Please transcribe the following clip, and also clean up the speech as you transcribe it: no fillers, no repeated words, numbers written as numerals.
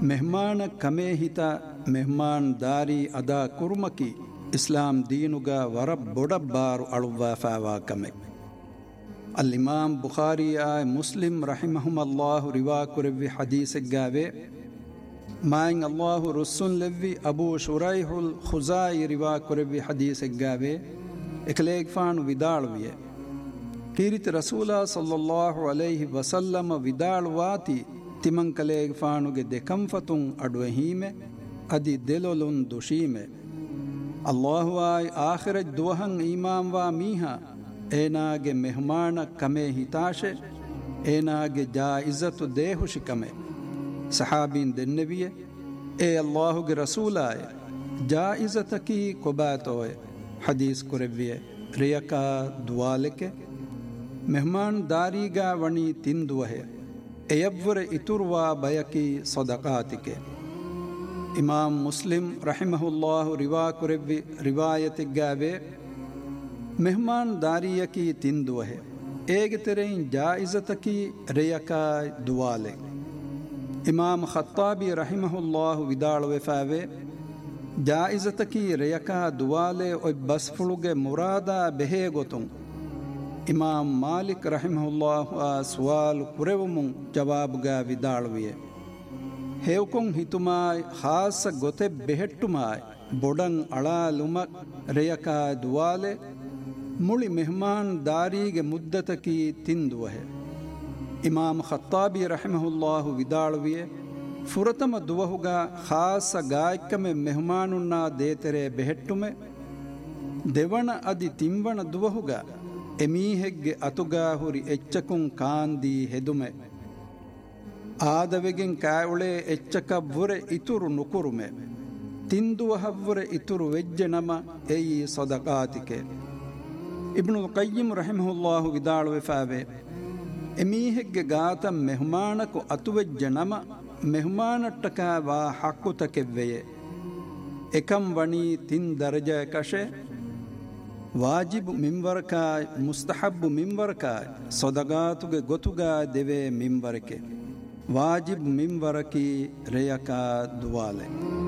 ಮೆಹಮಾನ ಕಮೇ ಹಿತ ಮೆಹಮಾನ್ ದಾರಿ ಅದಾ ಕುರ್ಮಕಿ ಇಸ್ಲಾಂ ದೀನುಗ ವರ ಬೊಡಬ್ಬಾರು ಅಳುವಾಫಾವಾ ಕಮೆ. ಅಲ್ಲಿಮಾಮ್ ಬುಖಾರಿ ಆಯ್ ಮುಸ್ಲಿಂ ರಹಿಮಹುಮಲ್ಲಾಹು ರಿವಾ ಕುರೆವ್ವಿ ಹದೀಸೆಗ್ಗಾವೆ ಮಾಯಿಂಗ್ ಅಲ್ಲಾಹು ರುಸ್ಸುನ್ ಲೆವ್ವಿ ಅಬೂ ಶುರೈಹುಲ್ ಖುಜಾಯಿ ರಿವಾ ಕುರೆವ್ವಿ ಹದೀಸೆಗ್ಗಾವೆ ಎಕಲೇಗ್ಫಾನು ವಿದಾಳುವಿಯೆ ಕೀರಿತ ರಸೂಲ ಸಲ್ಲಲ್ಲಾಹು ಅಲೈಹಿ ವಸಲ್ಲಮ ವಿದಾಳುವಾತಿ ತಿಮಂಕಲೇಗ್ಫಾನುಗೆ ದೆಕಂಫತುಂ ಅಡ್ವಹೀಮೆ ಅದಿ ದೆಲೊಲುನ್ ದುಶೀಮೆ ಅಲ್ಲಾಹು ಆಯ್ ಆಖಿರಜ್ ದುವಹಂ ಈಮಾಂವಾ ಮೀಹಾ ಏನಾಗೆ ಮೆಹಮಾನ ಕಮೆ ಹಿತಾಶೆ ಏನಾಗೆ ಜಾಯಿಜತು ದೇಹುಶಿ ಕಮೆ. ಸಹಾಬೀನ್ ದೆನ್ನೆವಿಯೆ ಏ ಅಲ್ಲಾಹುಗೆ ರಸೂಲಾಯ ಜಾಯಿಜತಕಿ ಕೊಬಾತೋಯೆ ಹದೀಸ್ ಕುರೆವ್ವಿಯೆ ರಿಯಕಾ ದುವಾಲೆಕೆ ಮೆಹಮಾನ್ ದಾರಿಗಾ ವಣಿ ತಿಂದುವಹೆ ಎಯವ್ವರೆ ಇತುರ್ವಾ ಬಯಕಿ ಸದಕಾತಿಕೆ. ಇಮಾಮ್ ಮುಸ್ಲಿಂ ರಹಿಮಹುಲ್ಲಾಹು ರಿವಾ ಕುರೆವ್ವಿ ರಿವಾಯತಿಗ್ಗಾವೆ ಮೆಹಮಾನ್ ದಾರಿಯಕಿ ತಿಂದುವಹೆ ಏಗೆ ತೆರೆಯಿನ್ ಜಾಯಿಜತಕಿ ರೆಯಕಾ ದುವಾಲೆ. ಇಮಾಮ್ ಖತ್ತಾಬಿ ರಹಿಮಹುಲ್ಲಾಹು ವಿದಾಳುವೆಫಾವೆ ಜಾಯಿಜತಕಿ ರೆಯಕಾ ದುವಾಲೆ ಒಯ್ ಬಸ್ಫುಳುಗೆ ಮುರಾದಾ ಬೆಹೇ ಗೊತುಂ. ಇಮಾಮ್ ಮಾಲಿಕ್ ರಹಿಮಹುಲ್ಲಾಹು ಆ ಸುವಾಲು ಕುರೆವುಮುಂ ಜವಾಬುಗಾ ವಿದಾಳುವಿಯೆ ಹೇವ್ಕೊಂ ಹಿತುಮಾಯ್ ಖಾಸ ಗೊತೆ ಬೆಹೆಟ್ಟುಮಾಯ್ ಬೊಡಂ ಅಳಾಲುಮ ರೆಯಕಾ ದುವಾಲೆ ಮುಳಿ ಮೆಹಮಾನ್ ದಾರಿಗೆ ಮುದ್ದತಕಿ ತಿಂದುವಹೆ. ಇಮಾಮ್ ಖತ್ತಾಬಿ ರಹಿಮಹುಲ್ಲಾಹು ವಿದಾಳುವಿಯೆ ಫುರತಮ ದುವಹುಗ ಖಾಸ ಗಾಯಕಮೆ ಮೆಹಮಾನುನ್ನ ದೇತೆರೆ ಬೆಹೆಟ್ಟುಮೆ ದೆವಣ ಅದಿ ತಿಂವಣ ದುವಹುಗ ಎಮೀಹೆಗ್ಗೆ ಅತುಗಾ ಹುರಿ ಎಚ್ಚಕುಂ ಕಾಂದಿ ಹೆದುಮೆ ಆದವೆಗೆನ್ ಕಾಯುಳೆ ಎಚ್ಚಕವ್ವುರೆ ಇತುರು ನುಕುರುಮೆ ತಿಂದುವಹವ್ವುರೆ ಇತುರು ವೆಜ್ಜೆ ನಮ ಎಯಿ ಸದಕಾತಿಕೆ. ಇಬ್ನುಲ್ ಕಯ್ಯಿಮ್ ರಹಿಮಹುಲ್ಲಾಹು ವಿದಾಳುವೆಫಾವೆ ಎಮೀಹೆಗ್ಗೆ ಗಾತ ಮೆಹಮಾನಕು ಅತುವೆಜ್ಜೆ ನಮ ಮೆಹಮಾನಟ್ಟಕ ವಾ ಹಕ್ಕುತಕೆವ್ವೆಯೆ ಎಕಂ ವಣಿ ತಿನ್ ದರ್ಜೆ ಕಶೆ ವಾಜಿಬ್ ಮಿಂವರ್ಕಾಯ್ ಮುಸ್ತಹಬ್ಬು ಮಿಂವರ್ಕಾಯ್ ಸೊದಗಾತುಗೆ ಗೊತುಗಾ ದೆವೆ ಮಿಂವರಕೆ ವಾಜಿಬ್ ಮಿಂವರಕಿ ರೆಯಕಾ ದುವಾಲೆ.